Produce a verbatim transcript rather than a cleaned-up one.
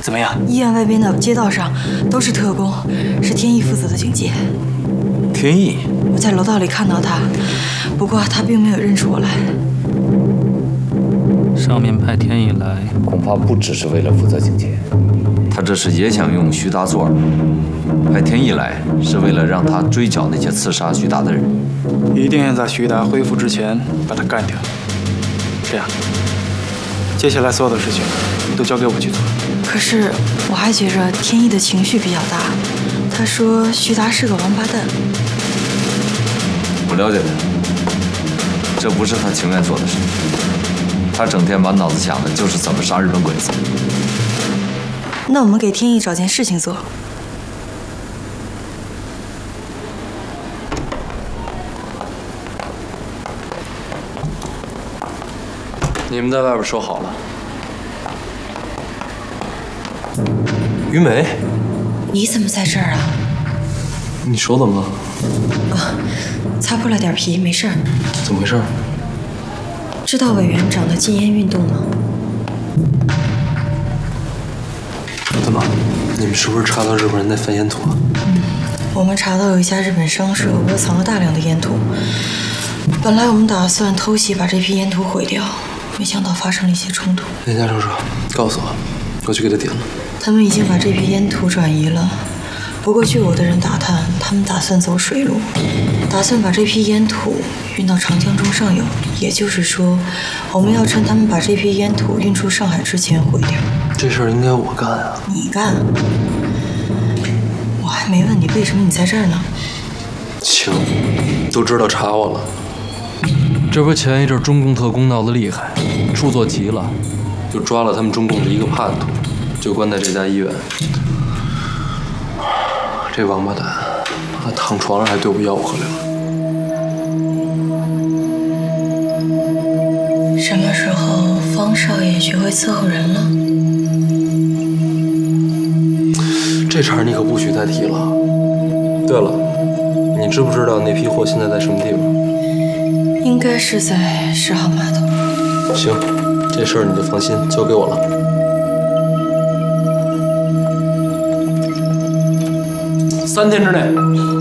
怎么样？ 医院外边的街道上都是特工，是天意负责的警戒。 天意？ 我在楼道里看到他，不过他并没有认出我来。 上面派天意来， 恐怕不只是为了负责警戒， 他这是也想用徐达做饵。派天意来是为了让他追剿那些刺杀徐达的人。 一定要在徐达恢复之前把他干掉。这样，接下来所有的事情都交给我去做。 可是我还觉着天意的情绪比较大，他说徐达是个王八蛋。 我了解他，这不是他情愿做的事。他整天满脑子想的就是怎么杀日本鬼子。 那我们给天意找件事情做。 你们在外边说好了。 于梅， 你怎么在这儿啊？ 你手怎么了？ 啊，擦破了点皮，没事儿。 怎么回事？ 知道委员长的禁烟运动吗？ 怎么？你们是不是查到日本人在贩烟土啊？ 嗯，我们查到有一家日本商社窝藏了大量的烟土。本来我们打算偷袭把这批烟土毁掉，没想到发生了一些冲突。 哪家商社？告诉我，我去给他点了。 他们已经把这批烟土转移了。不过据我的人打探，他们打算走水路，打算把这批烟土运到长江中上游。也就是说，我们要趁他们把这批烟土运出上海之前毁掉。 这事儿应该我干啊！ 你干？我还没问你为什么你在这儿呢。 行，都知道查我了。 这不前一阵中共特工闹得厉害，出错急了， 就抓了他们中共的一个叛徒，就关在这家医院。这王八蛋，他躺床上还对我吆五喝六。 什么时候方少爷学会伺候人了？ 这茬你可不许再提了。对了，你知不知道那批货现在在什么地方？ 应该是在十号码头。 行，这事儿你就放心，交给我了。三天之内